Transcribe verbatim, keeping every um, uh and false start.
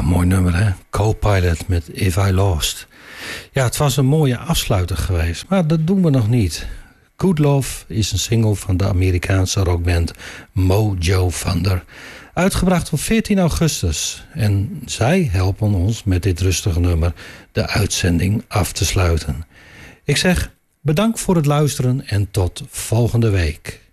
Ja, mooi nummer hè. Co-Pilot met If I Lost. Ja, het was een mooie afsluiter geweest, maar dat doen we nog niet. Good Love is een single van de Amerikaanse rockband Mojo Thunder. Uitgebracht op veertien augustus. En zij helpen ons met dit rustige nummer de uitzending af te sluiten. Ik zeg bedankt voor het luisteren en tot volgende week.